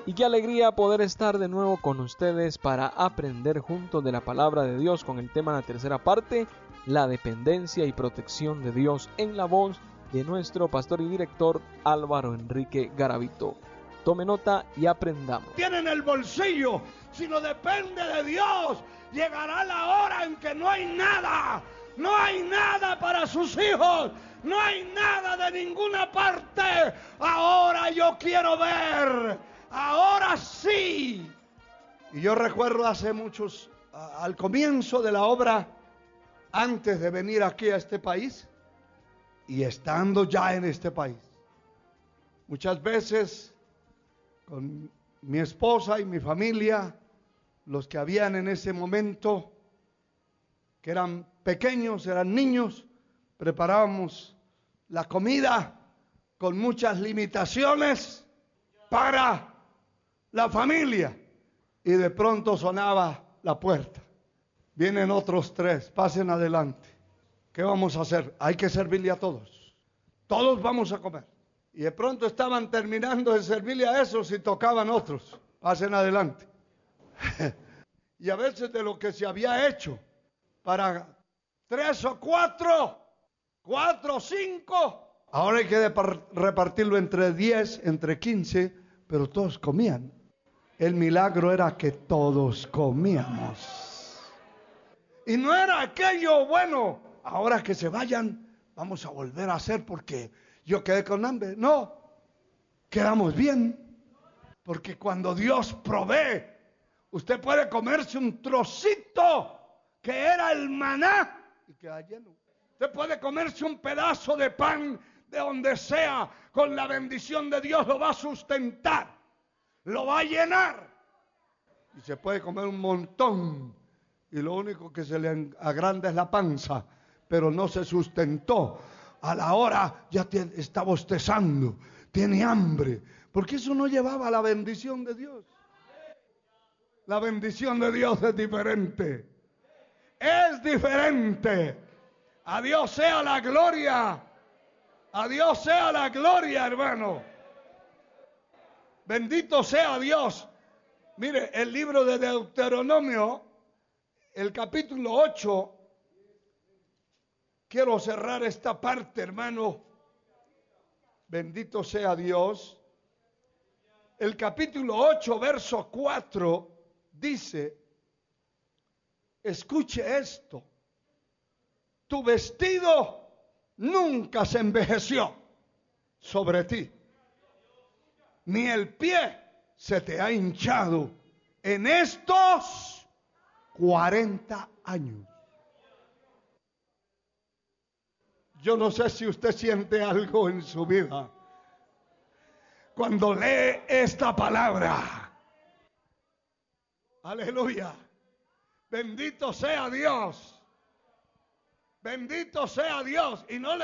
Y qué alegría poder estar de nuevo con ustedes para aprender juntos de la palabra de Dios con el tema de la tercera parte, la dependencia y protección de Dios, en la voz de nuestro pastor y director Álvaro Enrique Garavito. Tome nota y aprendamos. Tiene en el bolsillo, sino depende de Dios. Llegará la hora en que no hay nada para sus hijos, no hay nada de ninguna parte. Ahora yo quiero ver, ahora sí. Y yo recuerdo hace muchos, al comienzo de la obra, antes de venir aquí a este país y estando ya en este país, muchas veces con mi esposa y mi familia, los que habían en ese momento, que eran pequeños, eran niños, preparábamos la comida con muchas limitaciones para la familia. Y de pronto sonaba la puerta. Vienen otros tres, pasen adelante. ¿Qué vamos a hacer? Hay que servirle a todos. Todos vamos a comer. Y de pronto estaban terminando de servirle a esos y tocaban otros. Pasen adelante. Y a veces de lo que se había hecho para 3 o 4 o 5, ahora hay que repartirlo entre 10, entre 15, pero todos comían. El milagro era que todos comíamos. Y no era aquello, bueno, ahora que se vayan, vamos a volver a hacer porque yo quedé con hambre. No, quedamos bien. Porque cuando Dios provee, usted puede comerse un trocito que era el maná y queda lleno. Usted puede comerse un pedazo de pan de donde sea, con la bendición de Dios lo va a sustentar, lo va a llenar. Y se puede comer un montón y lo único que se le agranda es la panza, pero no se sustentó. A la hora ya está bostezando, tiene hambre, porque eso no llevaba a la bendición de Dios. La bendición de Dios es diferente. Es diferente. A Dios sea la gloria. A Dios sea la gloria, hermano. Bendito sea Dios. Mire, el libro de Deuteronomio, el capítulo 8. Quiero cerrar esta parte, hermano. Bendito sea Dios. El capítulo 8, verso 4, dice, escuche esto, tu vestido nunca se envejeció sobre ti, ni el pie se te ha hinchado en estos 40 años. Yo no sé si usted siente algo en su vida cuando lee esta palabra. Aleluya. Bendito sea Dios. Bendito sea Dios. Y no le